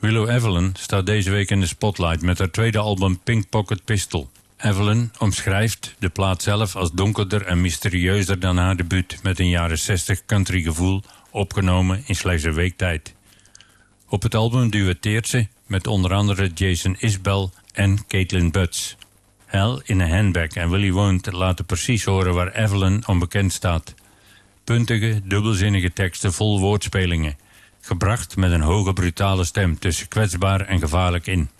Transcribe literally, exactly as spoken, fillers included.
Willow Evelyn staat deze week in de spotlight met haar tweede album Pink Pocket Pistol. Evelyn omschrijft de plaat zelf als donkerder en mysterieuzer dan haar debuut met een jaren zestig country gevoel, opgenomen in slechts een week tijd. Op het album duetteert ze met onder andere Jason Isbell en Caitlin Butts. Hell in a Handbag en Willie Won't laten precies horen waar Evelyn onbekend staat. Puntige, dubbelzinnige teksten vol woordspelingen, gebracht met een hoge brutale stem tussen kwetsbaar en gevaarlijk in.